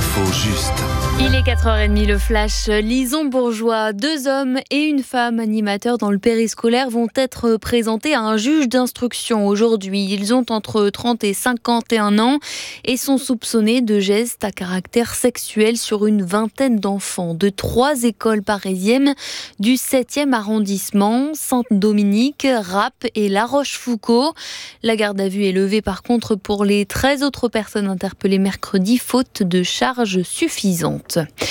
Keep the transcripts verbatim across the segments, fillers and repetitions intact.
L'info juste. Il est quatre heures trente, le flash. Lison Bourgeois, deux hommes et une femme animateurs dans le périscolaire vont être présentés à un juge d'instruction aujourd'hui. Ils ont entre trente et cinquante et un ans et sont soupçonnés de gestes à caractère sexuel sur une vingtaine d'enfants de trois écoles parisiennes du septième arrondissement, Saint-Dominique, Rapp et La Rochefoucauld. La garde à vue est levée par contre pour les treize autres personnes interpellées mercredi, faute de charges suffisantes.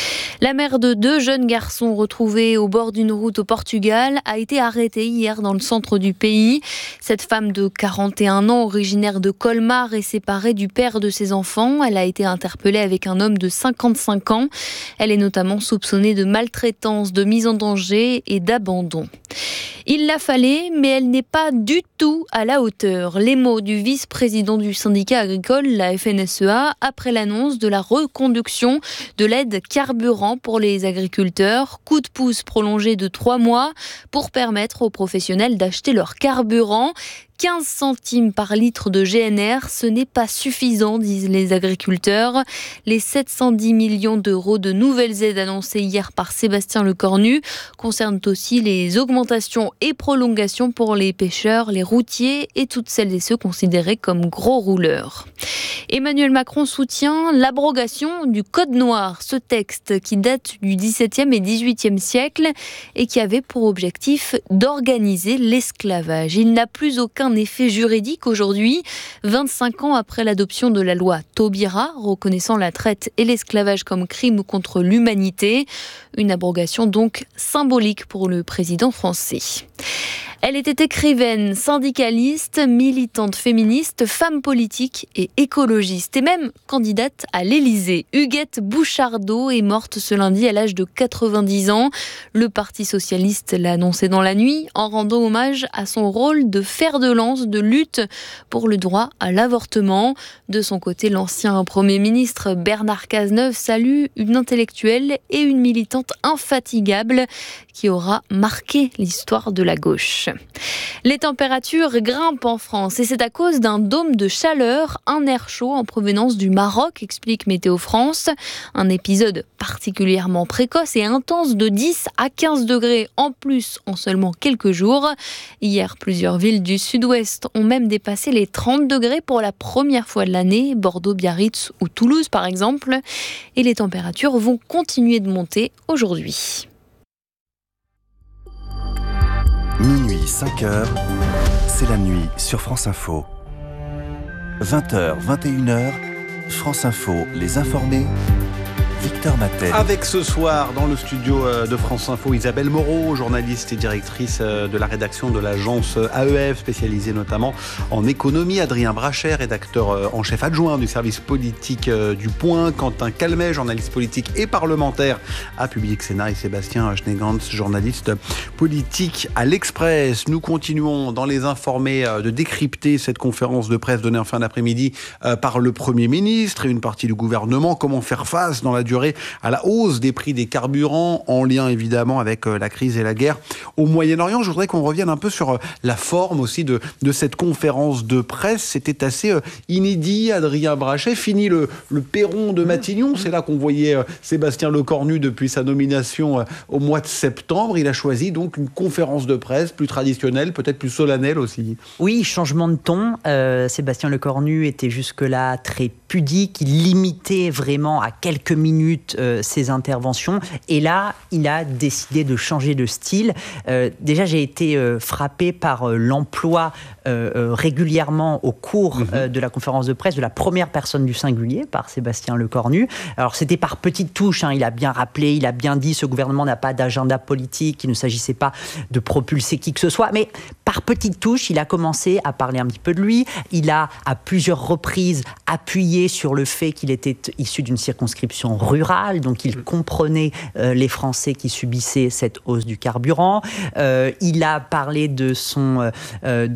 La mère de deux jeunes garçons retrouvés au bord d'une route au Portugal a été arrêtée hier dans le centre du pays. Cette femme de quarante et un ans, originaire de Colmar, est séparée du père de ses enfants. Elle a été interpellée avec un homme de cinquante-cinq ans. Elle est notamment soupçonnée de maltraitance, de mise en danger et d'abandon. Il la fallait, mais elle n'est pas du tout à la hauteur. Les mots du vice-président du syndicat agricole, la F N S E A, après l'annonce de la reconduction de l'aide carburant pour les agriculteurs. Coup de pouce prolongé de trois mois pour permettre aux professionnels d'acheter leur carburant. quinze centimes par litre de G N R, ce n'est pas suffisant, disent les agriculteurs. Les sept cent dix millions d'euros de nouvelles aides annoncées hier par Sébastien Lecornu concernent aussi les augmentations et prolongations pour les pêcheurs, les routiers et toutes celles et ceux considérés comme gros rouleurs. Emmanuel Macron soutient l'abrogation du Code noir, ce texte qui date du dix-septième et dix-huitième siècle et qui avait pour objectif d'organiser l'esclavage. Il n'a plus aucun effet juridique aujourd'hui, vingt-cinq ans après l'adoption de la loi Taubira, reconnaissant la traite et l'esclavage comme crime contre l'humanité. Une abrogation donc symbolique pour le président français. Elle était écrivaine, syndicaliste, militante féministe, femme politique et écologiste, et même candidate à l'Élysée. Huguette Bouchardot est morte ce lundi à l'âge de quatre-vingt-dix ans. Le Parti socialiste l'a annoncé dans la nuit en rendant hommage à son rôle de fer de lance de lutte pour le droit à l'avortement. De son côté, l'ancien Premier ministre Bernard Cazeneuve salue une intellectuelle et une militante infatigable qui aura marqué l'histoire de la gauche. Les températures grimpent en France et c'est à cause d'un dôme de chaleur, un air chaud en provenance du Maroc, explique Météo France. Un épisode particulièrement précoce et intense de dix à quinze degrés en plus en seulement quelques jours. Hier, plusieurs villes du sud-ouest ont même dépassé les trente degrés pour la première fois de l'année, Bordeaux, Biarritz ou Toulouse par exemple. Et les températures vont continuer de monter aujourd'hui. Minuit, cinq heures, c'est la nuit sur France Info. vingt heures, vingt et une heures, France Info, les informés, Victor Matel. Avec ce soir, dans le studio de France Info, Isabelle Moreau, journaliste et directrice de la rédaction de l'agence A E F, spécialisée notamment en économie. Adrien Brachet, rédacteur en chef adjoint du service politique du Point. Quentin Calmet, journaliste politique et parlementaire à Public Sénat. Et Sébastien Schneegans, journaliste politique à l'Express. Nous continuons dans les informés de décrypter cette conférence de presse donnée en fin d'après-midi par le Premier ministre et une partie du gouvernement. Comment faire face dans la durée à la hausse des prix des carburants, en lien évidemment avec la crise et la guerre au Moyen-Orient. Je voudrais qu'on revienne un peu sur la forme aussi de, de cette conférence de presse. C'était assez inédit, Adrien Brachet. Fini le, le perron de Matignon. C'est là qu'on voyait Sébastien Lecornu depuis sa nomination au mois de septembre. Il a choisi donc une conférence de presse plus traditionnelle, peut-être plus solennelle aussi. Oui, changement de ton. Euh, Sébastien Lecornu était jusque-là très pudique. Il limitait vraiment à quelques minutes Euh, ses interventions et là il a décidé de changer de style. Euh, déjà j'ai été euh, frappé par euh, l'emploi euh, euh, régulièrement au cours euh, de la conférence de presse de la première personne du singulier par Sébastien Lecornu. Alors c'était par petites touches, hein, il a bien rappelé, il a bien dit ce gouvernement n'a pas d'agenda politique, il ne s'agissait pas de propulser qui que ce soit, mais par petites touches il a commencé à parler un petit peu de lui. Il a à plusieurs reprises appuyé sur le fait qu'il était issu d'une circonscription rurale, donc il comprenait euh, les Français qui subissaient cette hausse du carburant. Euh, il a parlé de, son, euh, de, de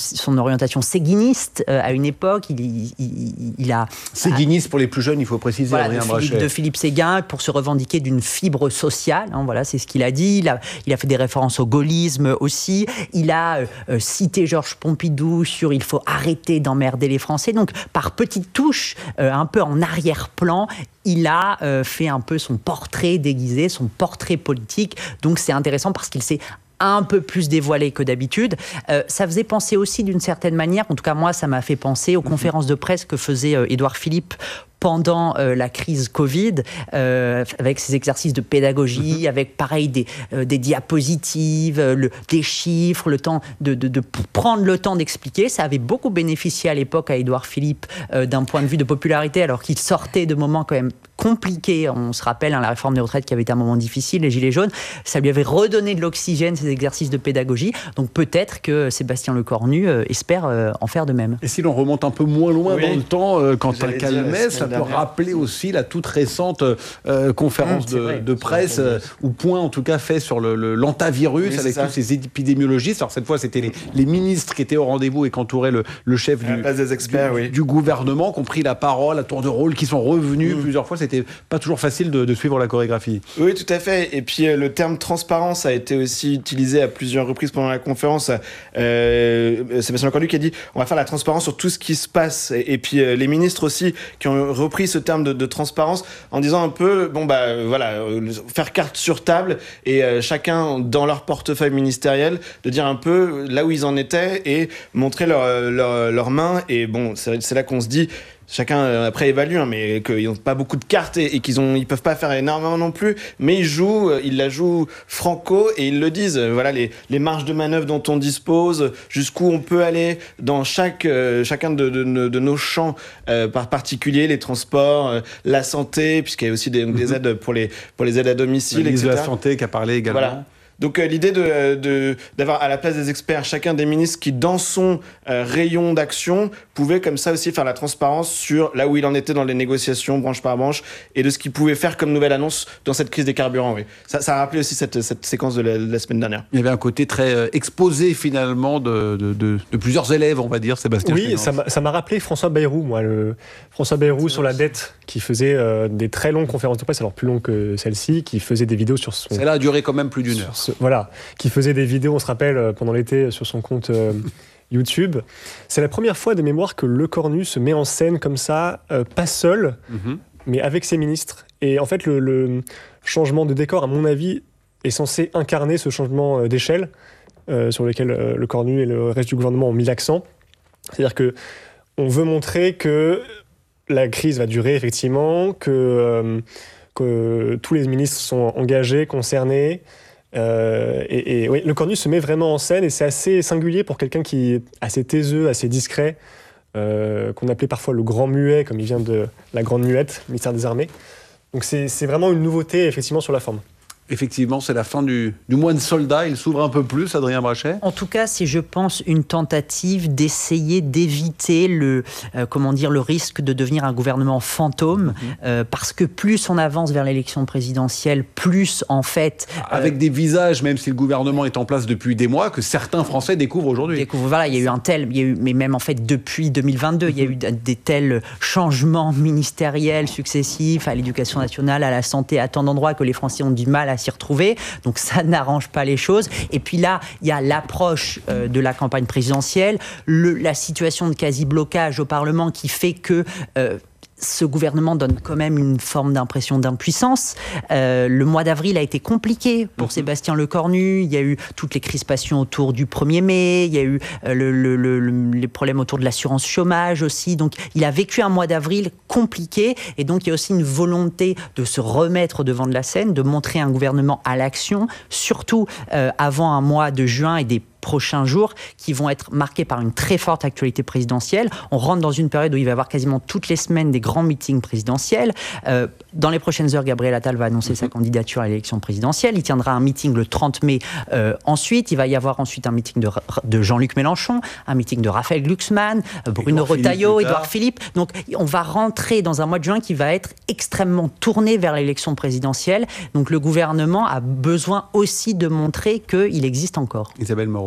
son orientation séguiniste euh, à une époque. Il, il, il, il a séguiniste pour les plus jeunes, il faut préciser. Voilà, Adrien de, Brachet. Philippe, de Philippe Séguin pour se revendiquer d'une fibre sociale. Hein, voilà, c'est ce qu'il a dit. Il a, il a fait des références au gaullisme aussi. Il a euh, cité Georges Pompidou sur il faut arrêter d'emmerder les Français. Donc, par petites touches, euh, un peu en arrière-plan, il a euh, fait un peu son portrait déguisé, son portrait politique. Donc, c'est intéressant parce qu'il s'est un peu plus dévoilé que d'habitude. Euh, ça faisait penser aussi d'une certaine manière, en tout cas moi ça m'a fait penser aux mmh. conférences de presse que faisait euh, Édouard Philippe pendant euh, la crise Covid, euh, avec ses exercices de pédagogie, mmh. avec pareil des, euh, des diapositives, euh, le, des chiffres, le temps de, de, de prendre le temps d'expliquer. Ça avait beaucoup bénéficié à l'époque à Édouard Philippe euh, d'un point de vue de popularité, alors qu'il sortait de moments quand même compliqués. On se rappelle hein, la réforme des retraites qui avait été un moment difficile, les Gilets jaunes. Ça lui avait redonné de l'oxygène, ces exercices de pédagogie. Donc peut-être que Sébastien Lecornu euh, espère euh, en faire de même. Et si l'on remonte un peu moins loin oui. dans le temps, euh, Quentin Calmet, ça peut rappeler aussi la toute récente euh, conférence mmh, de, vrai, de presse, euh, ou point en tout cas fait sur le, le, l'antavirus, oui, avec tous ces épidémiologistes. Alors cette fois, c'était les, les ministres qui étaient au rendez-vous et qui entouraient le, le chef du, des experts, du, oui. du gouvernement, qui ont pris la parole à tour de rôle, qui sont revenus mmh. plusieurs fois. C'était pas toujours facile de, de suivre la chorégraphie. Oui, tout à fait. Et puis euh, le terme transparence a été aussi utilisé à plusieurs reprises pendant la conférence. Euh, Sébastien Lecornu qui a dit on va faire la transparence sur tout ce qui se passe. Et, et puis euh, les ministres aussi qui ont repris ce terme de, de transparence en disant un peu bon bah euh, voilà euh, faire carte sur table et euh, chacun dans leur portefeuille ministériel de dire un peu là où ils en étaient et montrer leur leur, leur main. Et bon c'est, c'est là qu'on se dit chacun euh, après évalue, hein, mais qu'ils n'ont pas beaucoup de cartes et, et qu'ils ont, ils peuvent pas faire énormément non plus. Mais ils jouent, euh, ils la jouent franco et ils le disent. Euh, voilà les, les marges de manœuvre dont on dispose, jusqu'où on peut aller dans chaque, euh, chacun de, de, de, de nos champs euh, par particulier, les transports, euh, la santé, puisqu'il y a aussi des, des mm-hmm. aides pour les pour les aides à domicile, et cetera. De la santé qui a parlé également. Voilà. Donc euh, l'idée de, de, d'avoir à la place des experts chacun des ministres qui dans son euh, rayon d'action pouvait comme ça aussi faire la transparence sur là où il en était dans les négociations branche par branche et de ce qu'il pouvait faire comme nouvelle annonce dans cette crise des carburants. Oui. Ça, ça a rappelé aussi cette, cette séquence de la, de la semaine dernière. Il y avait un côté très euh, exposé finalement de, de, de, de plusieurs élèves, on va dire, Sébastien. Oui, ça m'a, ça m'a rappelé François Bayrou, moi, le François Bayrou sur la dette, qui faisait euh, des très longues conférences de presse, alors plus longues que celle-ci, qui faisait des vidéos sur son... Celle-là a duré quand même plus d'une heure. Ce, voilà, qui faisait des vidéos, on se rappelle, pendant l'été, sur son compte euh, YouTube. C'est la première fois de mémoire que Lecornu se met en scène comme ça, euh, pas seul, mm-hmm. mais avec ses ministres. Et en fait, le, le changement de décor, à mon avis, est censé incarner ce changement d'échelle euh, sur lequel euh, Lecornu et le reste du gouvernement ont mis l'accent. C'est-à-dire que on veut montrer que la crise va durer, effectivement, que, euh, que tous les ministres sont engagés, concernés. Euh, et, et oui, Lecornu se met vraiment en scène et c'est assez singulier pour quelqu'un qui est assez taiseux, assez discret, euh, qu'on appelait parfois le grand muet, comme il vient de la grande muette, ministère des Armées. Donc c'est, c'est vraiment une nouveauté, effectivement, sur la forme. Effectivement, c'est la fin du, du mois de soldat. Il s'ouvre un peu plus, Adrien Brachet. En tout cas, c'est, je pense, une tentative d'essayer d'éviter le, euh, comment dire, le risque de devenir un gouvernement fantôme, mmh. euh, parce que plus on avance vers l'élection présidentielle, plus en fait, euh, avec des visages, même si le gouvernement est en place depuis des mois, que certains Français découvrent aujourd'hui. Découvrent, voilà, il y a eu un tel, il y a eu, mais même en fait depuis deux mille vingt-deux, mmh. il y a eu des tels changements ministériels successifs à l'éducation nationale, à la santé, à tant d'endroits que les Français ont du mal à s'y retrouver, donc ça n'arrange pas les choses. Et puis là, il y a l'approche euh, de la campagne présidentielle, le, la situation de quasi-blocage au Parlement qui fait que euh, ce gouvernement donne quand même une forme d'impression d'impuissance. Euh, le mois d'avril a été compliqué pour mmh. Sébastien Lecornu. Il y a eu toutes les crispations autour du premier mai. Il y a eu euh, le, le, le, les problèmes autour de l'assurance chômage aussi. Donc, il a vécu un mois d'avril compliqué. Et donc, il y a aussi une volonté de se remettre devant de la scène, de montrer un gouvernement à l'action, surtout euh, avant un mois de juin et des prochains jours qui vont être marqués par une très forte actualité présidentielle. On rentre dans une période où il va y avoir quasiment toutes les semaines des grands meetings présidentiels. Euh, dans les prochaines heures, Gabriel Attal va annoncer sa candidature à l'élection présidentielle. Il tiendra un meeting le trente mai. Euh, ensuite, il va y avoir ensuite un meeting de, de Jean-Luc Mélenchon, un meeting de Raphaël Glucksmann, Bruno Édouard Retailleau, Philippe, Édouard Philippe. Donc, on va rentrer dans un mois de juin qui va être extrêmement tourné vers l'élection présidentielle. Donc, le gouvernement a besoin aussi de montrer qu'il existe encore. Isabelle Moreau.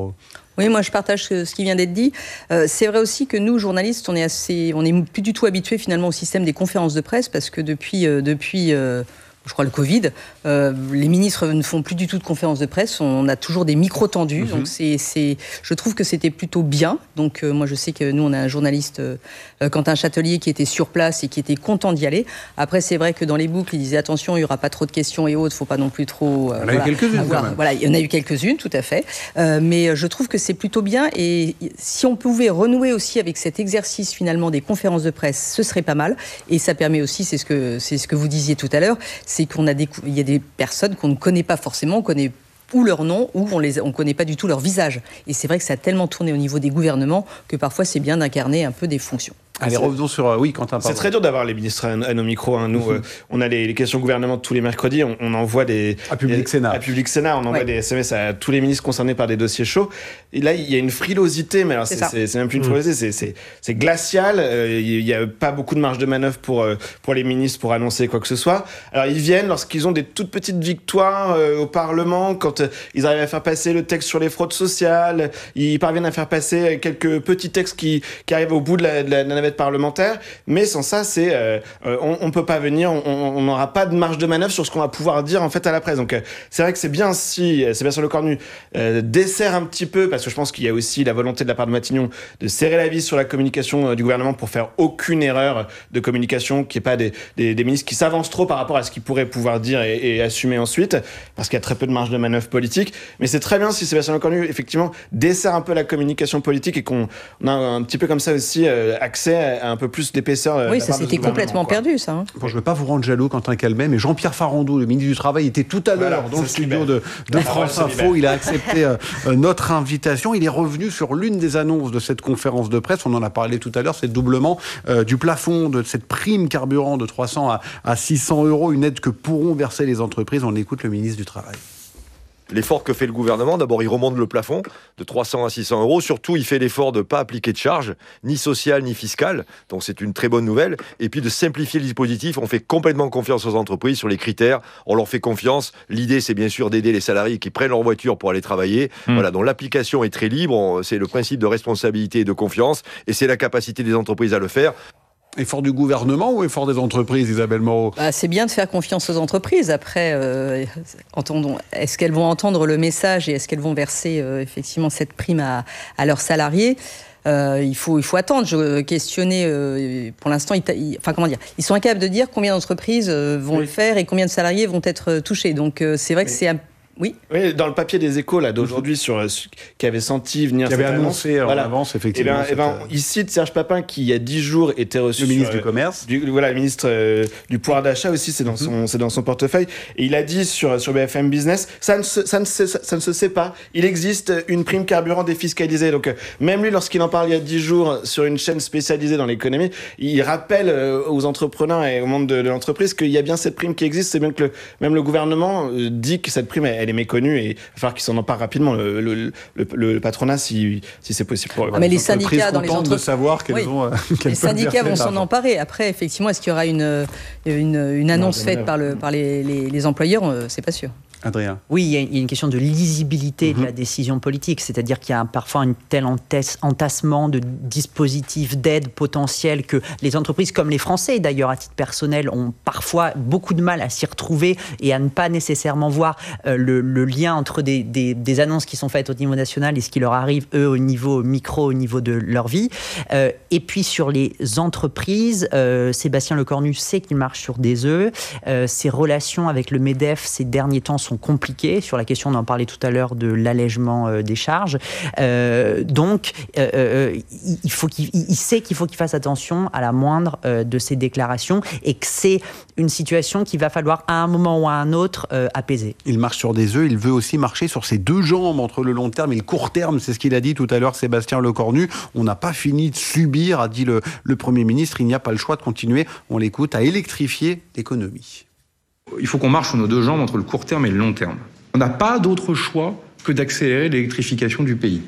Moreau. Oui, moi je partage ce qui vient d'être dit. Euh, c'est vrai aussi que nous, journalistes, on est assez, on est plus du tout habitués finalement au système des conférences de presse parce que depuis, euh, depuis. Euh, je crois le Covid, euh, les ministres ne font plus du tout de conférences de presse, on a toujours des micros tendus, mmh. donc c'est, c'est, je trouve que c'était plutôt bien. Donc euh, moi je sais que nous on a un journaliste, euh, Quentin Châtelier, qui était sur place et qui était content d'y aller. Après c'est vrai que dans les boucles il disait attention, il n'y aura pas trop de questions et autres, il ne faut pas non plus trop... Euh, il y en a voilà, eu quelques-unes avoir, quand même. Voilà, il y en a eu quelques-unes, tout à fait. Euh, mais je trouve que c'est plutôt bien et si on pouvait renouer aussi avec cet exercice finalement des conférences de presse, ce serait pas mal. Et ça permet aussi, c'est ce que, c'est ce que vous disiez tout à l'heure, c'est qu'on a des, il y a des personnes qu'on ne connaît pas forcément, on connaît ou leur nom, ou on ne on connaît pas du tout leur visage. Et c'est vrai que ça a tellement tourné au niveau des gouvernements que parfois c'est bien d'incarner un peu des fonctions. Allez, revenons sur... Euh, oui, Quentin, pardon. C'est très dur d'avoir les ministres à, à nos micros. Hein. Nous, mmh. euh, on a les, les questions gouvernement tous les mercredis. On, on envoie des... À Public Sénat. À Public Sénat, on envoie ouais. des S M S à tous les ministres concernés par des dossiers chauds. Et là, il y a une frilosité, mais alors c'est, c'est, c'est, c'est même plus une frilosité, mmh. c'est, c'est, c'est glacial. Euh, il n'y a pas beaucoup de marge de manœuvre pour, euh, pour les ministres pour annoncer quoi que ce soit. Alors, ils viennent lorsqu'ils ont des toutes petites victoires euh, au Parlement, quand euh, ils arrivent à faire passer le texte sur les fraudes sociales, ils parviennent à faire passer quelques petits textes qui, qui arrivent au bout de la, de la, de la navette parlementaire. Mais sans ça, c'est euh, on, on peut pas venir, on n'aura pas de marge de manœuvre sur ce qu'on va pouvoir dire en fait à la presse. Donc euh, c'est vrai que c'est bien si Sébastien Lecornu euh, dessert un petit peu, parce que je pense qu'il y a aussi la volonté de la part de Matignon de serrer la vis sur la communication euh, du gouvernement pour faire aucune erreur de communication, qu'il n'y ait pas des, des, des ministres qui s'avancent trop par rapport à ce qu'ils pourraient pouvoir dire et, et assumer ensuite, parce qu'il y a très peu de marge de manœuvre politique. Mais c'est très bien si Sébastien Lecornu effectivement dessert un peu la communication politique et qu'on on a un petit peu comme ça aussi euh, accès à un peu plus d'épaisseur. Oui, ça s'était complètement quoi. perdu, ça. Hein. Bon, je ne veux pas vous rendre jaloux, Quentin Calmet, mais Jean-Pierre Farandou, le ministre du Travail, était tout à l'heure voilà, dans le studio de, de France Info. Il a accepté euh, notre invitation. Il est revenu sur l'une des annonces de cette conférence de presse. On en a parlé tout à l'heure, c'est le doublement euh, du plafond de cette prime carburant de trois cents à six cents euros, une aide que pourront verser les entreprises. On écoute le ministre du Travail. L'effort que fait le gouvernement, d'abord il remonte le plafond de trois cents à six cents euros, surtout il fait l'effort de ne pas appliquer de charges, ni sociales ni fiscales, donc c'est une très bonne nouvelle, et puis de simplifier le dispositif. On fait complètement confiance aux entreprises sur les critères, on leur fait confiance, l'idée c'est bien sûr d'aider les salariés qui prennent leur voiture pour aller travailler, mmh. voilà, donc l'application est très libre, c'est le principe de responsabilité et de confiance, et c'est la capacité des entreprises à le faire. Effort du gouvernement ou effort des entreprises, Isabelle Moreau ? Bah, c'est bien de faire confiance aux entreprises. Après, euh, entendons, est-ce qu'elles vont entendre le message et est-ce qu'elles vont verser euh, effectivement cette prime à, à leurs salariés ? Euh, il faut, il faut attendre. Je questionnais. Euh, pour l'instant, ils, ils, enfin comment dire, ils sont incapables de dire combien d'entreprises euh, vont oui. le faire et combien de salariés vont être touchés. Donc euh, c'est vrai que Mais... c'est un Oui. oui, dans le papier des Échos là d'aujourd'hui mmh. sur qui avait senti venir, qui avait annoncé en voilà. avance effectivement. Et ben, et ben, il cite Serge Papin qui il y a dix jours était reçu le ministre sur, du commerce, du, voilà le ministre euh, du pouvoir d'achat aussi, c'est dans mmh. son c'est dans son portefeuille, et il a dit sur sur B F M Business ça ne se, ça ne se, ça ne se sait pas, il existe une prime carburant défiscalisée. Donc euh, même lui lorsqu'il en parle il y a dix jours sur une chaîne spécialisée dans l'économie, il rappelle euh, aux entrepreneurs et au monde de, de l'entreprise qu'il y a bien cette prime qui existe. C'est bien que le, même le gouvernement euh, dit que cette prime elle, elle est méconnue et il va falloir qu'ils s'en emparent rapidement, le, le, le, le patronat, si, si c'est possible. Pour ah, mais les syndicats dans les entreprises, de savoir qu'elles oui. ont, qu'elles les syndicats vont s'en emparer. Après, effectivement, est-ce qu'il y aura une, une, une annonce non, faite par, le, par les, les, les employeurs ? C'est pas sûr. Adrien. Oui, il y, a, il y a une question de lisibilité mmh. de la décision politique, c'est-à-dire qu'il y a parfois un tel entassement de dispositifs d'aide potentiels que les entreprises, comme les Français d'ailleurs à titre personnel, ont parfois beaucoup de mal à s'y retrouver et à ne pas nécessairement voir euh, le, le lien entre des, des, des annonces qui sont faites au niveau national et ce qui leur arrive, eux, au niveau micro, au niveau de leur vie. Euh, et puis sur les entreprises, euh, Sébastien Lecornu sait qu'il marche sur des œufs. Euh, ses relations avec le MEDEF ces derniers temps sont compliquées. Sur la question, on en parlait tout à l'heure, de l'allègement euh, des charges. Euh, donc, euh, euh, il, faut qu'il, il sait qu'il faut qu'il fasse attention à la moindre euh, de ses déclarations et que c'est une situation qu'il va falloir à un moment ou à un autre euh, apaiser. Il marche sur des œufs, il veut aussi marcher sur ses deux jambes entre le long terme et le court terme. C'est ce qu'il a dit tout à l'heure, Sébastien Lecornu. On n'a pas fini de subir, a dit le, le Premier ministre. Il n'y a pas le choix de continuer, on l'écoute, à électrifier l'économie. Il faut qu'on marche sur nos deux jambes entre le court terme et le long terme. On n'a pas d'autre choix que d'accélérer l'électrification du pays.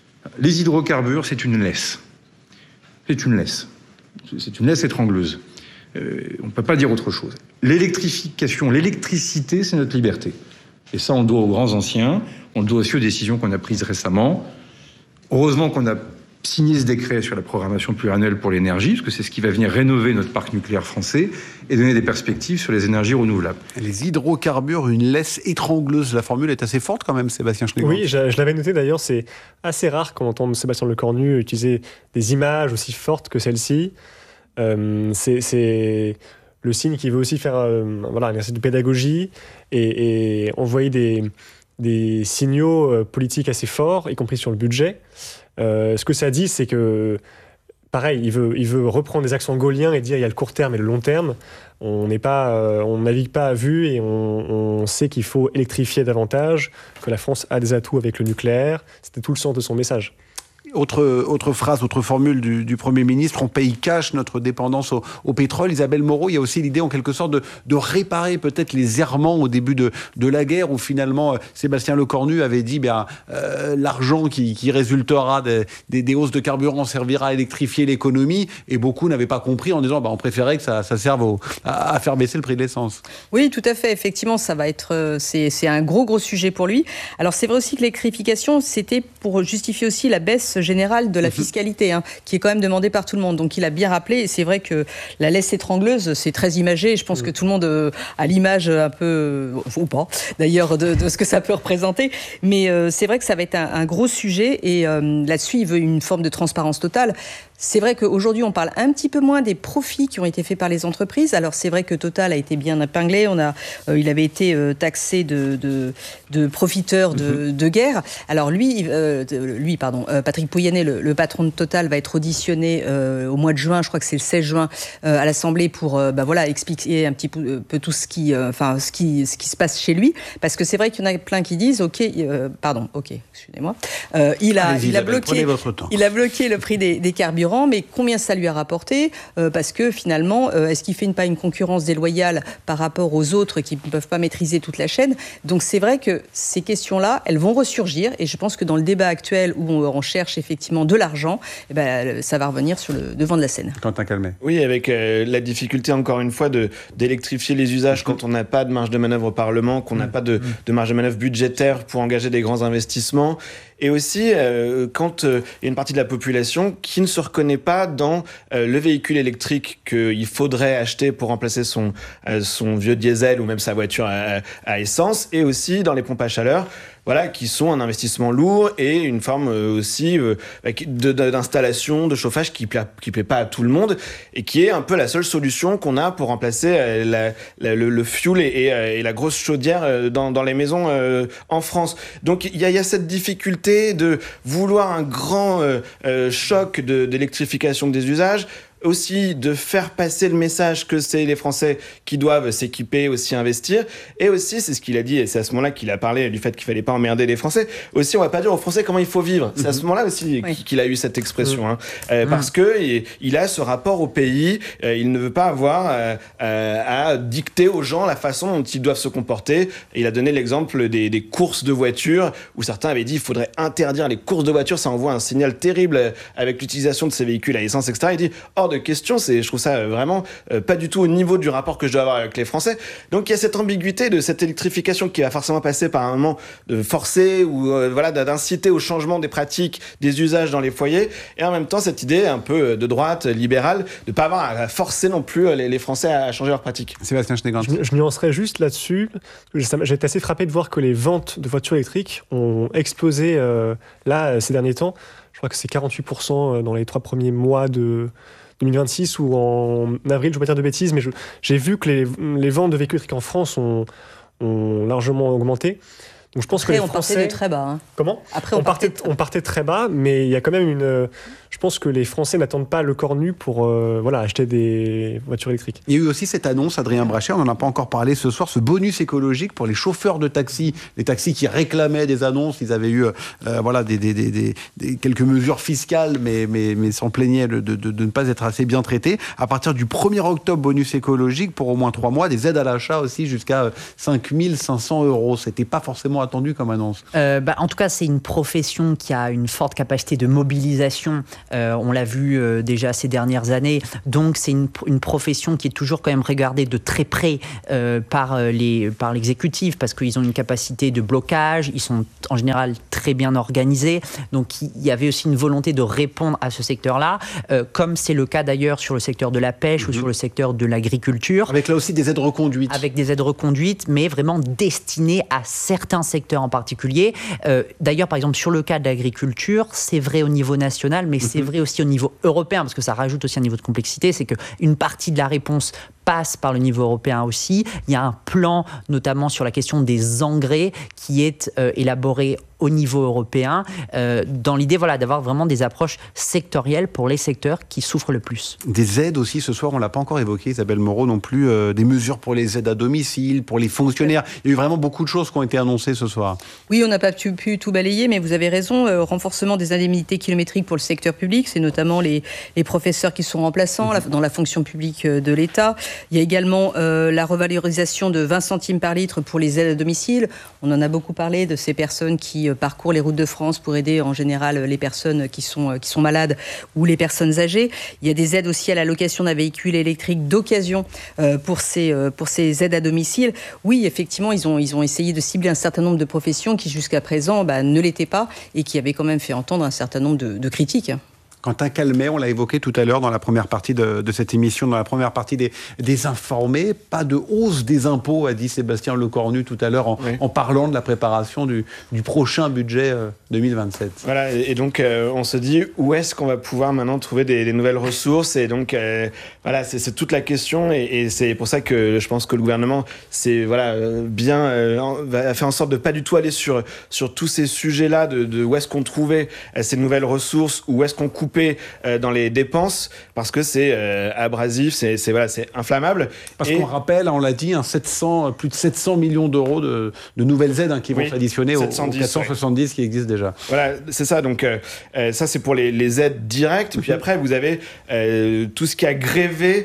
Les hydrocarbures, c'est une laisse. C'est une laisse. C'est une laisse étrangleuse. Euh, on ne peut pas dire autre chose. L'électrification, l'électricité, c'est notre liberté. Et ça, on le doit aux grands anciens, on le doit aussi aux décisions qu'on a prises récemment. Heureusement qu'on a signé ce décret sur la programmation pluriannuelle pour l'énergie, parce que c'est ce qui va venir rénover notre parc nucléaire français et donner des perspectives sur les énergies renouvelables. Les hydrocarbures, une laisse étrangleuse. La formule est assez forte quand même, Sébastien Schneegans. Oui, je, je l'avais noté d'ailleurs, c'est assez rare qu'on entende Sébastien Lecornu utiliser des images aussi fortes que celle-ci. Euh, c'est, c'est le signe qu'il veut aussi faire euh, voilà, un exercice de pédagogie et, et envoyer des, des signaux euh, politiques assez forts, y compris sur le budget. Euh, ce que ça dit, c'est que, pareil, il veut, il veut reprendre des accents gaulliens et dire il y a le court terme et le long terme. On n'est pas, euh, on navigue pas à vue et on, on sait qu'il faut électrifier davantage, que la France a des atouts avec le nucléaire. C'était tout le sens de son message. Autre, autre phrase, autre formule du, du Premier ministre, on paye cash notre dépendance au, au pétrole. Isabelle Moreau, il y a aussi l'idée en quelque sorte de, de réparer peut-être les errements au début de, de la guerre où finalement euh, Sébastien Lecornu avait dit bien, euh, l'argent qui, qui résultera des, des, des hausses de carburant servira à électrifier l'économie et beaucoup n'avaient pas compris en disant bah, on préférait que ça, ça serve au, à, à faire baisser le prix de l'essence. Oui, tout à fait. Effectivement, ça va être, c'est, c'est un gros gros sujet pour lui. Alors c'est vrai aussi que l'électrification, c'était pour justifier aussi la baisse générale de la fiscalité, hein, qui est quand même demandée par tout le monde. Donc il a bien rappelé, et c'est vrai que la laisse étrangleuse, c'est très imagé, je pense mmh. que tout le monde euh, a l'image un peu, euh, ou pas, d'ailleurs, de, de ce que ça peut représenter, mais euh, c'est vrai que ça va être un, un gros sujet, et euh, là-dessus, il veut une forme de transparence totale. C'est vrai qu'aujourd'hui, on parle un petit peu moins des profits qui ont été faits par les entreprises. Alors, c'est vrai que Total a été bien épinglé. On a, euh, il avait été euh, taxé de, de, de profiteur de, de guerre. Alors, lui, euh, lui pardon, euh, Patrick Pouyanné, le, le patron de Total, va être auditionné euh, au mois de juin, je crois que c'est le seize juin, euh, à l'Assemblée pour euh, bah, voilà, expliquer un petit peu, peu tout ce qui, euh, enfin, ce, qui, ce qui se passe chez lui. Parce que c'est vrai qu'il y en a plein qui disent, OK, euh, pardon, OK, excusez-moi, euh, il, a, il, a bloqué, il a bloqué le prix des, des carburants. Mais combien ça lui a rapporté euh, parce que finalement, euh, est-ce qu'il fait une, pas une concurrence déloyale par rapport aux autres qui ne peuvent pas maîtriser toute la chaîne? Donc c'est vrai que ces questions-là, elles vont ressurgir et je pense que dans le débat actuel où on, on cherche effectivement de l'argent, eh ben, ça va revenir sur le devant de la scène. Quentin Calmet. Oui, avec euh, la difficulté encore une fois de, d'électrifier les usages quand on n'a pas de marge de manœuvre au Parlement, qu'on n'a pas de, de marge de manœuvre budgétaire pour engager des grands investissements. Et aussi, euh, quand euh, il y a une partie de la population qui ne se reconnaît pas dans euh, le véhicule électrique qu'il faudrait acheter pour remplacer son, euh, son vieux diesel ou même sa voiture à, à essence, et aussi dans les pompes à chaleur, voilà, qui sont un investissement lourd et une forme euh, aussi euh, de, de, d'installation, de chauffage qui ne plaît, qui plaît pas à tout le monde et qui est un peu la seule solution qu'on a pour remplacer euh, la, la, le, le fuel et, et, euh, et la grosse chaudière euh, dans, dans les maisons euh, en France. Donc il y, y a cette difficulté de vouloir un grand euh, euh, choc de, d'électrification des usages, aussi de faire passer le message que c'est les Français qui doivent s'équiper, aussi investir, et aussi, c'est ce qu'il a dit, et c'est à ce moment-là qu'il a parlé du fait qu'il fallait pas emmerder les Français, aussi on va pas dire aux Français comment il faut vivre, c'est à ce moment-là aussi oui. qu'il a eu cette expression, hein. euh, mmh. parce que il, il a ce rapport au pays, euh, il ne veut pas avoir euh, euh, à dicter aux gens la façon dont ils doivent se comporter, et il a donné l'exemple des, des courses de voitures, où certains avaient dit il faudrait interdire les courses de voitures, ça envoie un signal terrible avec l'utilisation de ces véhicules à essence, et cetera. Il dit hors de question, c'est, je trouve ça vraiment euh, pas du tout au niveau du rapport que je dois avoir avec les Français. Donc il y a cette ambiguïté de cette électrification qui va forcément passer par un moment de forcer ou euh, voilà, d'inciter au changement des pratiques, des usages dans les foyers, et en même temps cette idée un peu de droite, libérale, de pas avoir à forcer non plus les, les Français à changer leurs pratiques. Sébastien Schneegans. Je, je nuancerais juste là-dessus. J'ai été assez frappé de voir que les ventes de voitures électriques ont explosé euh, là ces derniers temps. Je crois que c'est quarante-huit pour cent dans les trois premiers mois de deux mille vingt-six ou en avril, je ne veux pas dire de bêtises, mais je, j'ai vu que les, les ventes de véhicules électriques en France ont, ont largement augmenté. Donc je pense Après, que les on Français... partait de très bas. Hein. Comment ? Après, on, on, partait, partait... on partait très bas, mais il y a quand même une... Je pense que les Français n'attendent pas le corps nu pour euh, voilà, acheter des voitures électriques. Il y a eu aussi cette annonce, Adrien Brachet, on n'en a pas encore parlé ce soir, ce bonus écologique pour les chauffeurs de taxi. Les taxis qui réclamaient des annonces, ils avaient eu euh, voilà, des, des, des, des, des, quelques mesures fiscales, mais, mais, mais s'en plaignaient de, de, de ne pas être assez bien traités. À partir du premier octobre, bonus écologique pour au moins trois mois, des aides à l'achat aussi jusqu'à cinq mille cinq cents euros. C'était pas forcément extrêmement attendu comme annonce. Euh, bah, en tout cas, c'est une profession qui a une forte capacité de mobilisation. Euh, on l'a vu euh, déjà ces dernières années. Donc, c'est une, une profession qui est toujours quand même regardée de très près euh, par, les, par l'exécutif parce qu'ils ont une capacité de blocage. Ils sont en général très bien organisés. Donc, il y avait aussi une volonté de répondre à ce secteur-là, euh, comme c'est le cas d'ailleurs sur le secteur de la pêche mmh. ou sur le secteur de l'agriculture. Avec là aussi des aides reconduites. Avec des aides reconduites, mais vraiment destinées à certains secteurs en particulier. Euh, d'ailleurs, par exemple, sur le cas de l'agriculture, c'est vrai au niveau national, mais mmh. c'est vrai aussi au niveau européen, parce que ça rajoute aussi un niveau de complexité, c'est qu'une partie de la réponse passe par le niveau européen aussi. Il y a un plan, notamment sur la question des engrais, qui est euh, élaboré au niveau européen, euh, dans l'idée voilà, d'avoir vraiment des approches sectorielles pour les secteurs qui souffrent le plus. Des aides aussi, ce soir, on ne l'a pas encore évoqué, Isabelle Moreau, non plus, euh, des mesures pour les aides à domicile, pour les fonctionnaires. Il y a eu vraiment beaucoup de choses qui ont été annoncées ce soir. Oui, on n'a pas pu, pu tout balayer, mais vous avez raison, euh, renforcement des indemnités kilométriques pour le secteur public, c'est notamment les, les professeurs qui sont remplaçants mmh. dans la fonction publique de l'État. Il y a également euh, la revalorisation de vingt centimes par litre pour les aides à domicile. On en a beaucoup parlé de ces personnes qui euh, parcourent les routes de France pour aider en général les personnes qui sont, euh, qui sont malades ou les personnes âgées. Il y a des aides aussi à la location d'un véhicule électrique d'occasion euh, pour, ces, euh, pour ces aides à domicile. Oui, effectivement, ils ont, ils ont essayé de cibler un certain nombre de professions qui jusqu'à présent bah, ne l'étaient pas et qui avaient quand même fait entendre un certain nombre de, de critiques. Quentin Calmet, on l'a évoqué tout à l'heure dans la première partie de, de cette émission, dans la première partie des, des informés. Pas de hausse des impôts, a dit Sébastien Lecornu tout à l'heure en, oui. en parlant de la préparation du, du prochain budget euh, deux mille vingt-sept. Voilà, et donc euh, on se dit où est-ce qu'on va pouvoir maintenant trouver des, des nouvelles ressources. Et donc euh, voilà, c'est, c'est toute la question et, et c'est pour ça que je pense que le gouvernement c'est, voilà, bien, euh, va faire en sorte de pas du tout aller sur, sur tous ces sujets-là, de, de où est-ce qu'on trouvait euh, ces nouvelles ressources, où est-ce qu'on coupe dans les dépenses parce que c'est euh, abrasif, c'est, c'est, voilà, c'est inflammable. Parce et... qu'on rappelle, on l'a dit, un sept cents, plus de sept cents millions d'euros de, de nouvelles aides hein, qui vont oui, s'additionner aux, aux quatre cent soixante-dix ouais. qui existent déjà. Voilà, c'est ça. Donc euh, ça, c'est pour les, les aides directes. Mm-hmm. Puis après, vous avez euh, tout ce qui a grévé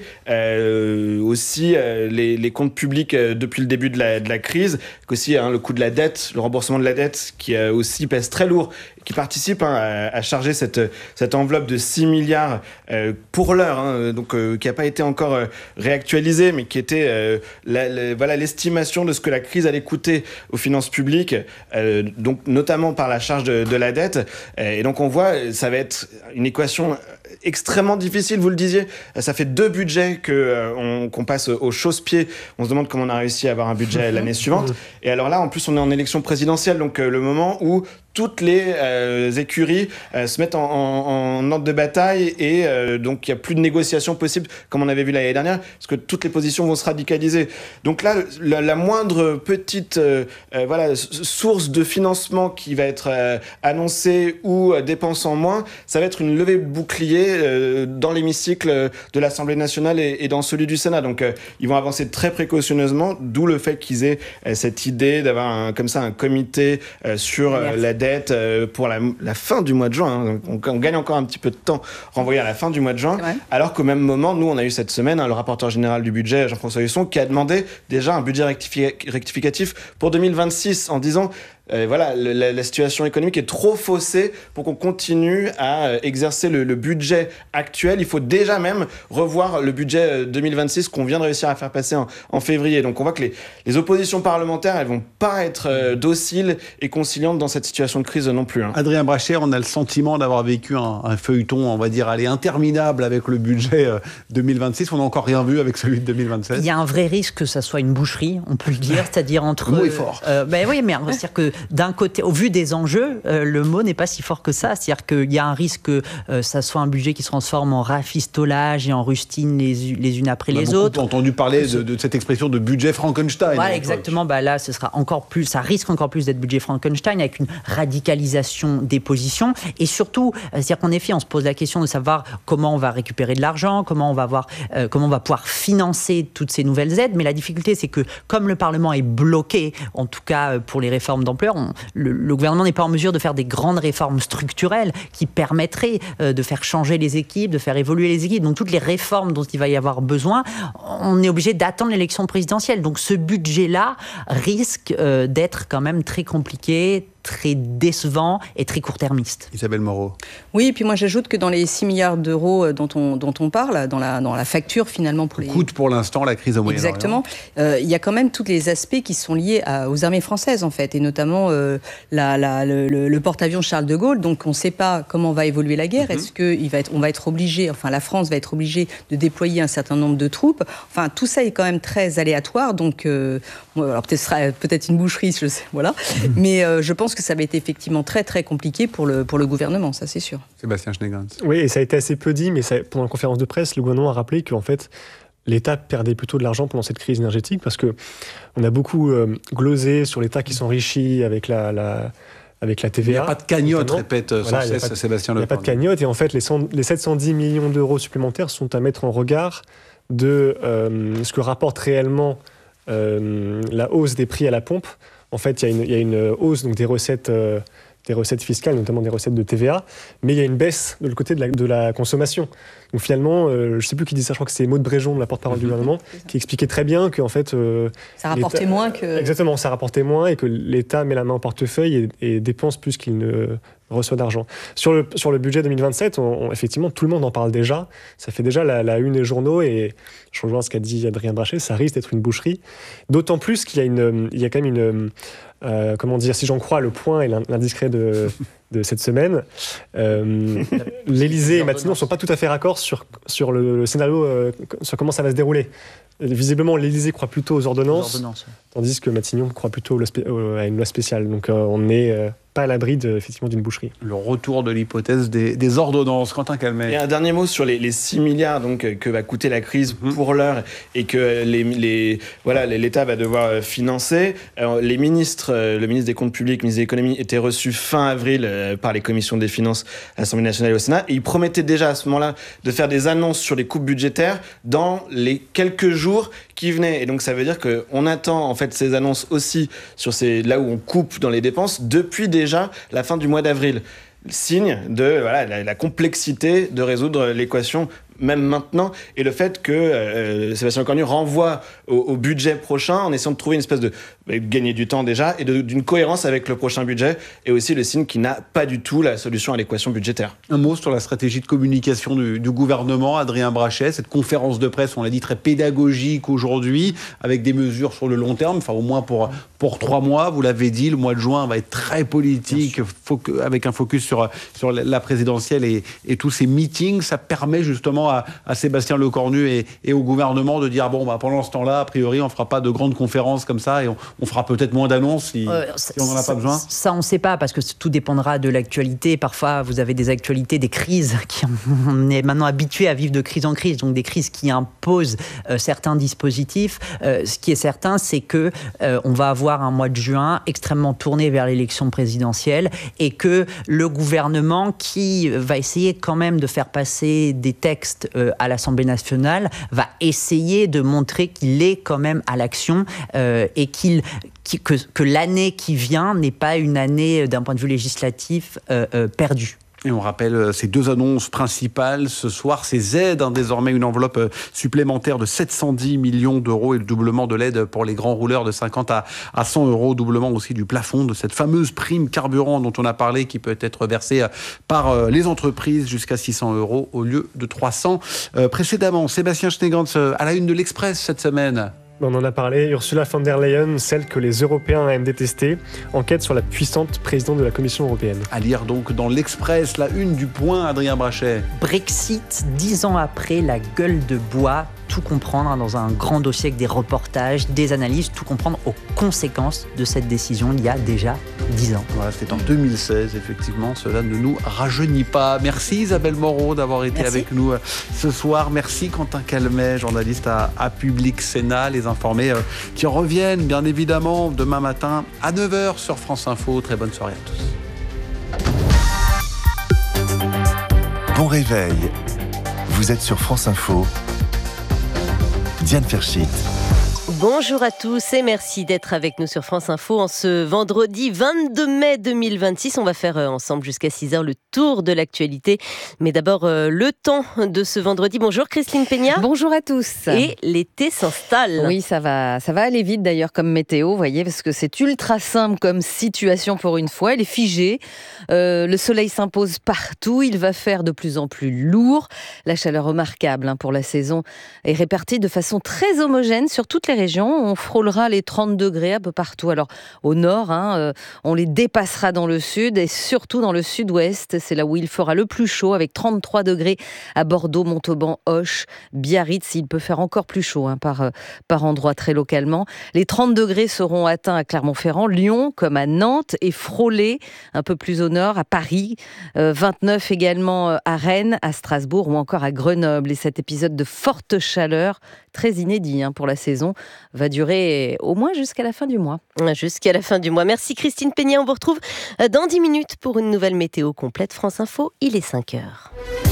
euh, aussi euh, les, les comptes publics euh, depuis le début de la, de la crise. Aussi, hein, le coût de la dette, le remboursement de la dette qui euh, aussi pèse très lourd, qui participe hein, à, à charger cette, cette enveloppe de six milliards euh, pour l'heure, hein, donc, euh, qui n'a pas été encore euh, réactualisée, mais qui était euh, la, la, voilà, l'estimation de ce que la crise allait coûter aux finances publiques, euh, donc, notamment par la charge de, de la dette. Et donc on voit, ça va être une équation extrêmement difficile, vous le disiez. Ça fait deux budgets que, euh, on, qu'on passe au chausse-pied. On se demande comment on a réussi à avoir un budget l'année suivante. Et alors là, en plus, on est en élection présidentielle, donc euh, le moment où toutes les euh, écuries euh, se mettent en, en, en ordre de bataille et euh, donc il n'y a plus de négociations possibles comme on avait vu l'année dernière parce que toutes les positions vont se radicaliser. Donc là, la, la moindre petite euh, euh, voilà, source de financement qui va être euh, annoncée ou euh, dépense en moins, ça va être une levée de bouclier euh, dans l'hémicycle de l'Assemblée nationale et, et dans celui du Sénat. Donc euh, ils vont avancer très précautionneusement, d'où le fait qu'ils aient euh, cette idée d'avoir un, comme ça un comité euh, sur euh, la dette pour la, la fin du mois de juin. Hein. On, on gagne encore un petit peu de temps renvoyé à la fin du mois de juin. Alors qu'au même moment, nous, on a eu cette semaine hein, le rapporteur général du budget, Jean-François Husson, qui a demandé déjà un budget rectifi- rectificatif pour deux mille vingt-six en disant Euh, voilà, le, la, la situation économique est trop faussée pour qu'on continue à euh, exercer le, le budget actuel. Il faut déjà même revoir le budget euh, deux mille vingt-six qu'on vient de réussir à faire passer en, en février. Donc on voit que les, les oppositions parlementaires, elles vont pas être euh, dociles et conciliantes dans cette situation de crise non plus. Hein. Adrien Brachet, on a le sentiment d'avoir vécu un, un feuilleton, on va dire, allez, interminable avec le budget euh, deux mille vingt-six. On n'a encore rien vu avec celui de deux mille vingt-sept. Il y a un vrai risque que ça soit une boucherie, on peut le dire, c'est-à-dire entre... Le mot est fort. Euh, ben oui, mais c'est-à-dire que d'un côté, au vu des enjeux, euh, le mot n'est pas si fort que ça. C'est-à-dire qu'il y a un risque que euh, ça soit un budget qui se transforme en rafistolage et en rustine les, les unes après les autres. On a entendu parler de, de cette expression de budget Frankenstein. Voilà, exactement. Bah là, ce sera encore plus, ça risque encore plus d'être budget Frankenstein avec une radicalisation des positions. Et surtout, c'est-à-dire qu'en effet, on se pose la question de savoir comment on va récupérer de l'argent, comment on va avoir, euh, comment on va pouvoir financer toutes ces nouvelles aides. Mais la difficulté, c'est que comme le Parlement est bloqué, en tout cas pour les réformes d'ampleur, d'ampleur. On, le, le gouvernement n'est pas en mesure de faire des grandes réformes structurelles qui permettraient euh, de faire changer les équipes, de faire évoluer les équipes. Donc toutes les réformes dont il va y avoir besoin, on est obligé d'attendre l'élection présidentielle. Donc ce budget-là risque euh, d'être quand même très compliqué, très décevant et très court-termiste. Isabelle Moreau. Oui, et puis moi j'ajoute que dans les six milliards d'euros dont on, dont on parle, dans la, dans la facture finalement pour les... Coûte pour l'instant la crise au Moyen-Orient. Exactement. Euh, il y a quand même tous les aspects qui sont liés à, aux armées françaises en fait, et notamment euh, la, la, le, le porte-avions Charles de Gaulle. Donc on ne sait pas comment va évoluer la guerre. Mm-hmm. Est-ce qu'il va être, on va être obligé, enfin la France va être obligée de déployer un certain nombre de troupes. Enfin tout ça est quand même très aléatoire. Donc euh, alors peut-être ce sera peut-être une boucherie, je sais, voilà. Mm-hmm. Mais euh, je pense que ça va être effectivement très très compliqué pour le, pour le gouvernement, ça c'est sûr. Sébastien Schneegans. Oui, et ça a été assez peu dit, mais ça, pendant la conférence de presse, le gouvernement a rappelé qu'en fait, l'État perdait plutôt de l'argent pendant cette crise énergétique, parce qu'on a beaucoup euh, glosé sur l'État qui s'enrichit avec la, la, avec la T V A. Il n'y a pas de cagnotte, notamment. répète sans voilà, cesse de, Sébastien Lecornu. Il n'y a pas de cagnotte, et en fait, les, cent, les sept cent dix millions d'euros supplémentaires sont à mettre en regard de euh, ce que rapporte réellement euh, la hausse des prix à la pompe. En fait, il y a une, il y a une hausse donc, des recettes... Euh, des recettes fiscales, notamment des recettes de T V A, mais il y a une baisse de le côté de la, de la consommation. Donc finalement, euh, je ne sais plus qui dit ça, je crois que c'est Maud Bréjon, la porte-parole du gouvernement, qui expliquait très bien que en fait... Euh, ça rapportait moins que... Exactement, ça rapportait moins et que l'État met la main au portefeuille et, et dépense plus qu'il ne reçoit d'argent. Sur le, sur le budget deux mille vingt-sept, on, on, effectivement, tout le monde en parle déjà. Ça fait déjà la, la une des journaux et je rejoins ce qu'a dit Adrien Brachet, ça risque d'être une boucherie. D'autant plus qu'il y a, une, il y a quand même une... Euh, comment dire, si j'en crois le point et l'indiscret de, de cette semaine, euh, l'Élysée et Matignon ne sont pas tout à fait raccords sur, sur le, le scénario, euh, sur comment ça va se dérouler. Visiblement, l'Élysée croit plutôt aux ordonnances, aux ordonnances ouais. Tandis que Matignon croit plutôt à une loi spéciale. Donc euh, on n'est euh, pas à l'abri de, effectivement, d'une boucherie. Le retour de l'hypothèse des, des ordonnances. Quentin Calmet. Et un dernier mot sur les, les six milliards donc, que va coûter la crise mmh. pour l'heure et que les, les, voilà, l'État va devoir financer. Alors, les ministres, le ministre des Comptes publics, le ministre de l'Économie, étaient reçus fin avril par les commissions des finances à l'Assemblée nationale et au Sénat. Et ils promettaient déjà à ce moment-là de faire des annonces sur les coupes budgétaires dans les quelques jours qui venaient. Et donc ça veut dire qu'on attend en fait ces annonces aussi sur ces, là où on coupe dans les dépenses depuis déjà la fin du mois d'avril. Signe de voilà, la, la complexité de résoudre l'équation même maintenant, et le fait que euh, Sébastien Lecornu renvoie au, au budget prochain en essayant de trouver une espèce de, de gagner du temps déjà, et de, d'une cohérence avec le prochain budget, et aussi le signe qu'il n'a pas du tout la solution à l'équation budgétaire. Un mot sur la stratégie de communication du, du gouvernement, Adrien Brachet, cette conférence de presse, on l'a dit, très pédagogique aujourd'hui, avec des mesures sur le long terme, enfin au moins pour, pour trois mois, vous l'avez dit, le mois de juin va être très politique, foc- avec un focus sur, sur la présidentielle et, et tous ces meetings, ça permet justement À, à Sébastien Lecornu et, et au gouvernement de dire bon bah pendant ce temps-là a priori on fera pas de grandes conférences comme ça et on, on fera peut-être moins d'annonces si, euh, si on n'en a pas besoin. Ça on ne sait pas parce que tout dépendra de l'actualité. Parfois vous avez des actualités, des crises qui on est maintenant habitué à vivre de crise en crise, donc des crises qui imposent euh, certains dispositifs. Euh, ce qui est certain c'est que euh, on va avoir un mois de juin extrêmement tourné vers l'élection présidentielle et que le gouvernement qui va essayer quand même de faire passer des textes à l'Assemblée nationale va essayer de montrer qu'il est quand même à l'action euh, et qu'il, qu'il, que, que l'année qui vient n'est pas une année d'un point de vue législatif euh, euh, perdue. Et on rappelle ces deux annonces principales ce soir, ces aides, hein, désormais une enveloppe supplémentaire de sept cent dix millions d'euros et le doublement de l'aide pour les grands rouleurs de cinquante à cent euros, doublement aussi du plafond de cette fameuse prime carburant dont on a parlé qui peut être versée par les entreprises jusqu'à six cents euros au lieu de trois cents euh, précédemment. Sébastien Schneegans à la une de l'Express cette semaine. On en a parlé, Ursula von der Leyen, celle que les Européens aiment détester, enquête sur la puissante présidente de la Commission européenne. À lire donc dans l'Express, la une du Point, Adrien Brachet. Brexit, dix ans après, la gueule de bois, tout comprendre dans un grand dossier avec des reportages, des analyses, tout comprendre aux conséquences de cette décision il y a déjà dix ans. Voilà, c'était en deux mille seize, effectivement, cela ne nous rajeunit pas. Merci Isabelle Moreau d'avoir été Merci. avec nous ce soir. Merci Quentin Calmet, journaliste à, à Public Sénat, les informés euh, qui reviennent bien évidemment demain matin à neuf heures sur France Info. Très bonne soirée à tous. Bon réveil, vous êtes sur France Info. Diane Ferschit. Bonjour à tous et merci d'être avec nous sur France Info en ce vendredi vingt-deux mai deux mille vingt-six. On va faire ensemble jusqu'à six heures le tour de l'actualité. Mais d'abord, le temps de ce vendredi. Bonjour Christine Peña. Bonjour à tous. Et l'été s'installe. Oui, ça va, ça va aller vite d'ailleurs comme météo, vous voyez, parce que c'est ultra simple comme situation pour une fois. Elle est figée. Euh, le soleil s'impose partout. Il va faire de plus en plus lourd. La chaleur remarquable hein, pour la saison est répartie de façon très homogène sur toutes les régions. On frôlera les trente degrés un peu partout. Alors au nord, hein, euh, on les dépassera dans le sud et surtout dans le sud-ouest. C'est là où il fera le plus chaud avec trente-trois degrés à Bordeaux, Montauban, Auch, Biarritz. Il peut faire encore plus chaud hein, par, euh, par endroit très localement. Les trente degrés seront atteints à Clermont-Ferrand, Lyon comme à Nantes et frôlés un peu plus au nord à Paris. Euh, vingt-neuf également à Rennes, à Strasbourg ou encore à Grenoble. Et cet épisode de forte chaleur, très inédit hein, pour la saison, va durer au moins jusqu'à la fin du mois. Jusqu'à la fin du mois. Merci Christine Peña. On vous retrouve dans dix minutes pour une nouvelle météo complète. France Info, il est cinq heures.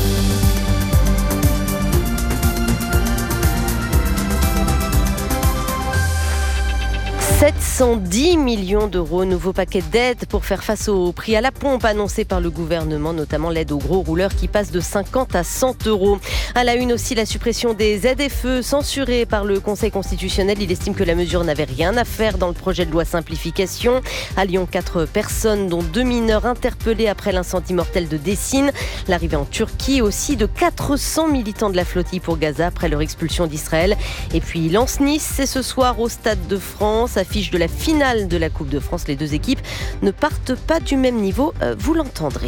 sept cent dix millions d'euros, nouveau paquet d'aide pour faire face au prix à la pompe annoncé par le gouvernement, notamment l'aide aux gros rouleurs qui passe de cinquante à cent euros. À la une aussi, la suppression des Z F E censurée par le Conseil constitutionnel. Il estime que la mesure n'avait rien à faire dans le projet de loi simplification. À Lyon, quatre personnes, dont deux mineurs interpellés après l'incendie mortel de Dessine. L'arrivée en Turquie aussi de quatre cents militants de la flottille pour Gaza après leur expulsion d'Israël. Et puis Lens-Nice, c'est ce soir au Stade de France. Affiche de la finale de la Coupe de France. Les deux équipes ne partent pas du même niveau, vous l'entendrez.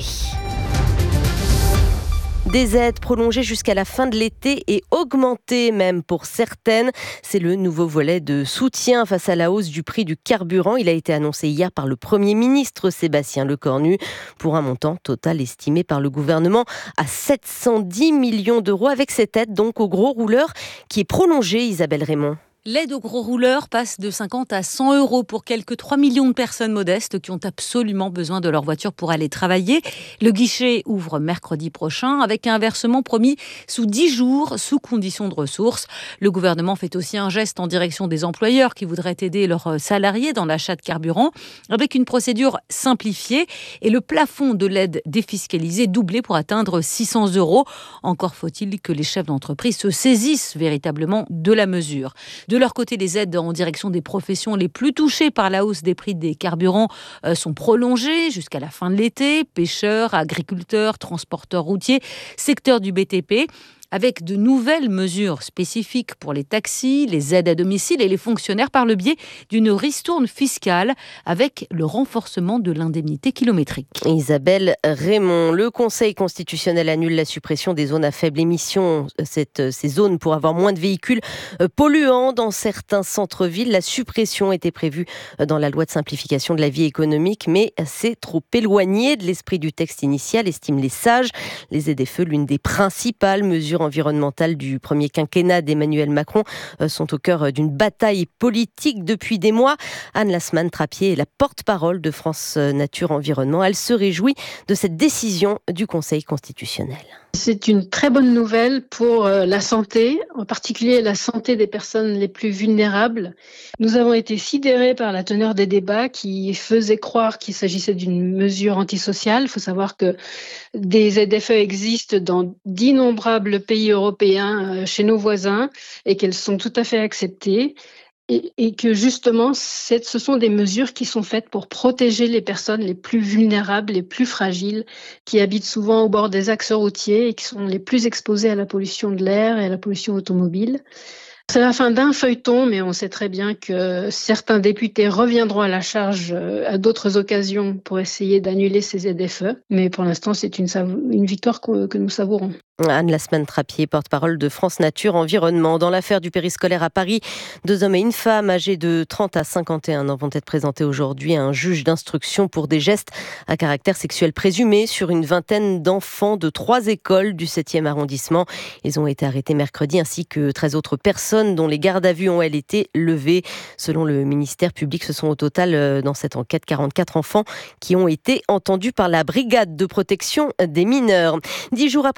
Des aides prolongées jusqu'à la fin de l'été et augmentées même pour certaines. C'est le nouveau volet de soutien face à la hausse du prix du carburant. Il a été annoncé hier par le Premier ministre Sébastien Lecornu pour un montant total estimé par le gouvernement à sept cent dix millions d'euros avec cette aide donc aux gros rouleurs qui est prolongée, Isabelle Raymond. L'aide aux gros rouleurs passe de cinquante à cent euros pour quelques trois millions de personnes modestes qui ont absolument besoin de leur voiture pour aller travailler. Le guichet ouvre mercredi prochain avec un versement promis sous dix jours, sous condition de ressources. Le gouvernement fait aussi un geste en direction des employeurs qui voudraient aider leurs salariés dans l'achat de carburant avec une procédure simplifiée et le plafond de l'aide défiscalisée doublé pour atteindre six cents euros. Encore faut-il que les chefs d'entreprise se saisissent véritablement de la mesure. De leur côté, les aides en direction des professions les plus touchées par la hausse des prix des carburants euh, sont prolongées jusqu'à la fin de l'été. Pêcheurs, agriculteurs, transporteurs routiers, secteur du B T P. Avec de nouvelles mesures spécifiques pour les taxis, les aides à domicile et les fonctionnaires par le biais d'une ristourne fiscale avec le renforcement de l'indemnité kilométrique. Isabelle Raymond, le Conseil constitutionnel annule la suppression des zones à faible émission, cette, ces zones pour avoir moins de véhicules polluants dans certains centres-villes. La suppression était prévue dans la loi de simplification de la vie économique, mais c'est trop éloigné de l'esprit du texte initial, estiment les sages. Les Z F E, l'une des principales mesures environnementales du premier quinquennat d'Emmanuel Macron, sont au cœur d'une bataille politique depuis des mois. Anne Lasman-Trappier est la porte-parole de France Nature Environnement. Elle se réjouit de cette décision du Conseil constitutionnel. C'est une très bonne nouvelle pour la santé, en particulier la santé des personnes les plus vulnérables. Nous avons été sidérés par la teneur des débats qui faisaient croire qu'il s'agissait d'une mesure antisociale. Il faut savoir que des Z F E existent dans d'innombrables pays européens chez nos voisins et qu'elles sont tout à fait acceptées. Et, et que justement, c'est, ce sont des mesures qui sont faites pour protéger les personnes les plus vulnérables, les plus fragiles, qui habitent souvent au bord des axes routiers et qui sont les plus exposées à la pollution de l'air et à la pollution automobile. C'est la fin d'un feuilleton, mais on sait très bien que certains députés reviendront à la charge à d'autres occasions pour essayer d'annuler ces Z F E. Mais pour l'instant, c'est une, une victoire que, que nous savourons. Anne Lasman-Trappier, porte-parole de France Nature Environnement. Dans l'affaire du périscolaire à Paris, deux hommes et une femme âgés de trente à cinquante et un ans vont être présentés aujourd'hui à un juge d'instruction pour des gestes à caractère sexuel présumé sur une vingtaine d'enfants de trois écoles du septième arrondissement. Ils ont été arrêtés mercredi ainsi que treize autres personnes dont les gardes à vue ont, elles, été levées. Selon le ministère public, ce sont au total, dans cette enquête, quarante-quatre enfants qui ont été entendus par la brigade de protection des mineurs. Dix jours après l'incendie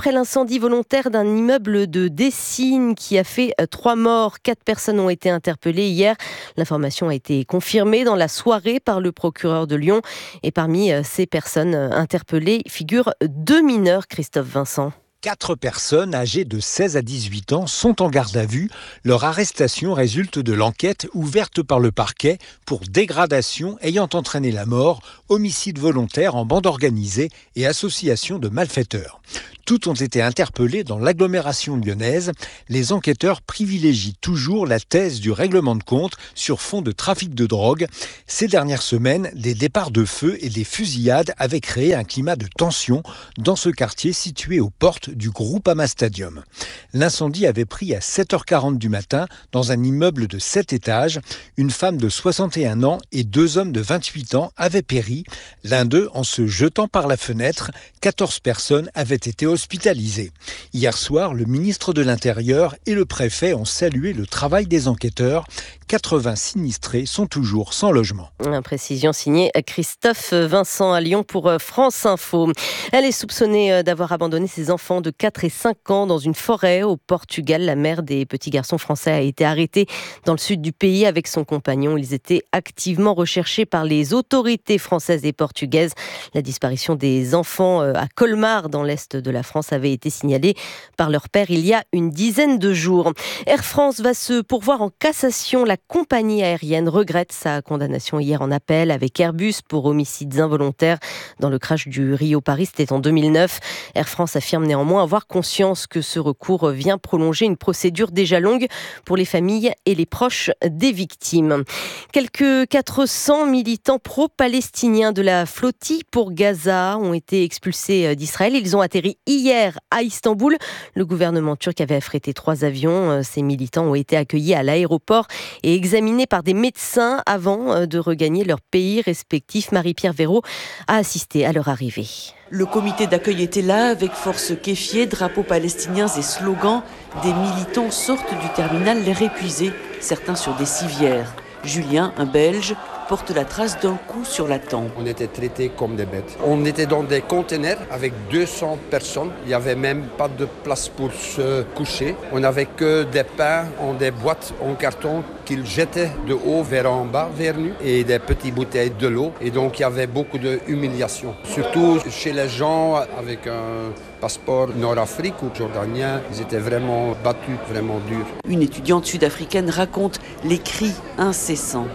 incendie volontaire d'un immeuble de Dessines qui a fait trois morts. Quatre personnes ont été interpellées hier. L'information a été confirmée dans la soirée par le procureur de Lyon. Et parmi ces personnes interpellées figurent deux mineurs, Christophe Vincent. Quatre personnes âgées de seize à dix-huit ans sont en garde à vue. Leur arrestation résulte de l'enquête ouverte par le parquet pour dégradation ayant entraîné la mort, homicide volontaire en bande organisée et association de malfaiteurs. Toutes ont été interpellées dans l'agglomération lyonnaise. Les enquêteurs privilégient toujours la thèse du règlement de compte sur fond de trafic de drogue. Ces dernières semaines, des départs de feu et des fusillades avaient créé un climat de tension dans ce quartier situé aux portes du Groupama Stadium. L'incendie avait pris à sept heures quarante du matin dans un immeuble de sept étages. Une femme de soixante et un ans et deux hommes de vingt-huit ans avaient péri. L'un d'eux en se jetant par la fenêtre. quatorze personnes avaient été hospitalisées. Hier soir, le ministre de l'Intérieur et le préfet ont salué le travail des enquêteurs. quatre-vingts sinistrés sont toujours sans logement. Une précision signée Christophe Vincent à Lyon pour France Info. Elle est soupçonnée d'avoir abandonné ses enfants de quatre et cinq ans dans une forêt au Portugal. La mère des petits garçons français a été arrêtée dans le sud du pays avec son compagnon. Ils étaient activement recherchés par les autorités françaises et portugaises. La disparition des enfants à Colmar, dans l'est de la France, avait été signalée par leur père il y a une dizaine de jours. Air France va se pourvoir en cassation. La compagnie aérienne regrette sa condamnation hier en appel avec Airbus pour homicides involontaires dans le crash du Rio-Paris, c'était en deux mille neuf. Air France affirme néanmoins avoir conscience que ce recours vient prolonger une procédure déjà longue pour les familles et les proches des victimes. Quelques quatre cents militants pro-palestiniens de la flottille pour Gaza ont été expulsés d'Israël. Ils ont atterri hier à Istanbul. Le gouvernement turc avait affrété trois avions. Ces militants ont été accueillis à l'aéroport et examinés par des médecins avant de regagner leur pays respectif. Marie-Pierre Véraud a assisté à leur arrivée. Le comité d'accueil était là avec force kéfiers, drapeaux palestiniens et slogans. Des militants sortent du terminal l'air épuisé, certains sur des civières. Julien, un Belge, porte la trace d'un coup sur la tempe. On était traités comme des bêtes. On était dans des containers avec deux cents personnes. Il n'y avait même pas de place pour se coucher. On n'avait que des pains en des boîtes en carton qu'ils jetaient de haut vers en bas, vers nous, et des petites bouteilles de l'eau. Et donc il y avait beaucoup d'humiliation. Surtout chez les gens avec un passeport nord-afrique ou jordanien, ils étaient vraiment battus, vraiment durs. Une étudiante sud-africaine raconte les cris incessants.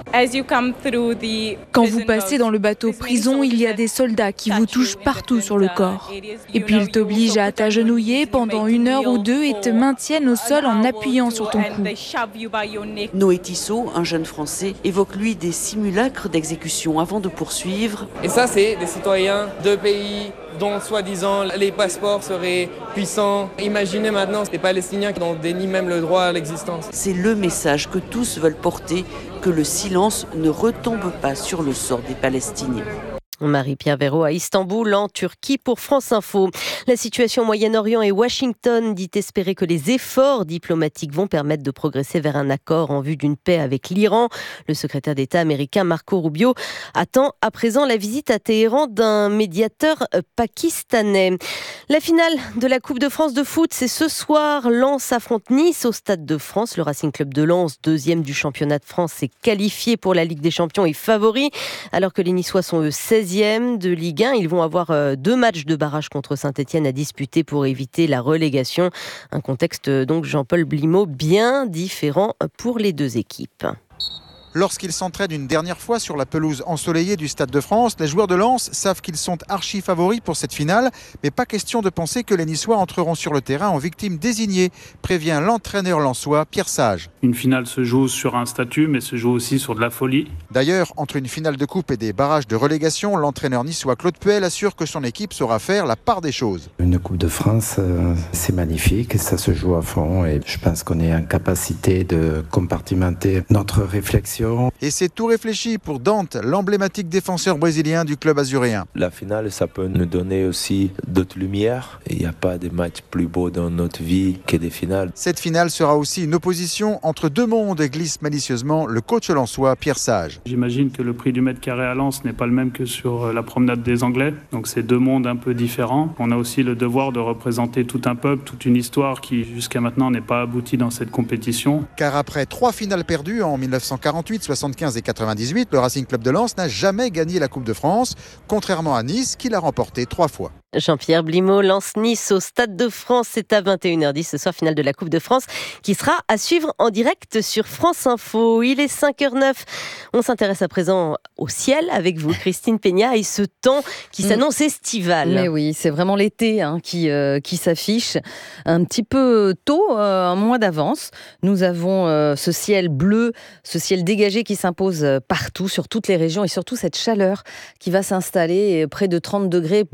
Quand vous passez dans le bateau prison, il y a des soldats qui vous touchent partout sur le corps. Et puis ils t'obligent à t'agenouiller pendant une heure ou deux et te maintiennent au sol en appuyant sur ton cou. Noé Tissot, un jeune Français, évoque lui des simulacres d'exécution avant de poursuivre. Et ça, c'est des citoyens de pays dont soi-disant les passeports seraient puissants. Imaginez maintenant les Palestiniens qui en dénient même le droit à l'existence. C'est le message que tous veulent porter, que le silence ne retombe pas sur le sort des Palestiniens. Marie-Pierre Véraud à Istanbul, en Turquie, pour France Info. La situation au Moyen-Orient et Washington dit espérer que les efforts diplomatiques vont permettre de progresser vers un accord en vue d'une paix avec l'Iran. Le secrétaire d'État américain Marco Rubio attend à présent la visite à Téhéran d'un médiateur pakistanais. La finale de la Coupe de France de foot, c'est ce soir. Lens affronte Nice au Stade de France. Le Racing Club de Lens, deuxième du championnat de France, s'est qualifié pour la Ligue des Champions et favori, alors que les Niçois sont eux seizième de Ligue un. Ils vont avoir deux matchs de barrage contre Saint-Etienne à disputer pour éviter la relégation. Un contexte, donc, Jean-Paul Blimaud, bien différent pour les deux équipes. Lorsqu'ils s'entraînent une dernière fois sur la pelouse ensoleillée du Stade de France, les joueurs de Lens savent qu'ils sont archi favoris pour cette finale, mais pas question de penser que les Niçois entreront sur le terrain en victimes désignées, prévient l'entraîneur lensois Pierre Sage. Une finale se joue sur un statut, mais se joue aussi sur de la folie. D'ailleurs, entre une finale de coupe et des barrages de relégation, l'entraîneur niçois Claude Puel assure que son équipe saura faire la part des choses. Une Coupe de France, c'est magnifique, ça se joue à fond et je pense qu'on est en capacité de compartimenter notre réflexion pression. Et c'est tout réfléchi pour Dante, l'emblématique défenseur brésilien du club azuréen. La finale, ça peut nous donner aussi d'autres lumières. Il n'y a pas de match plus beau dans notre vie que des finales. Cette finale sera aussi une opposition entre deux mondes, glisse malicieusement le coach lensois Pierre Sage. J'imagine que le prix du mètre carré à Lens n'est pas le même que sur la promenade des Anglais. Donc c'est deux mondes un peu différents. On a aussi le devoir de représenter tout un peuple, toute une histoire qui jusqu'à maintenant n'est pas aboutie dans cette compétition. Car après trois finales perdues en dix-neuf cent quarante-huit, soixante-quinze et quatre-vingt-dix-huit, le Racing Club de Lens n'a jamais gagné la Coupe de France, contrairement à Nice qui l'a remportée trois fois. Jean-Pierre Blimaud lance Nice au Stade de France. C'est à vingt et une heures dix ce soir, finale de la Coupe de France, qui sera à suivre en direct sur France Info. Il est cinq heures neuf. On s'intéresse à présent au ciel avec vous, Christine Peña, et ce temps qui s'annonce estival. Mais oui, c'est vraiment l'été hein, qui, euh, qui s'affiche un petit peu tôt, euh, un mois d'avance. Nous avons euh, ce ciel bleu, ce ciel dégagé qui s'impose partout, sur toutes les régions, et surtout cette chaleur qui va s'installer près de trente degrés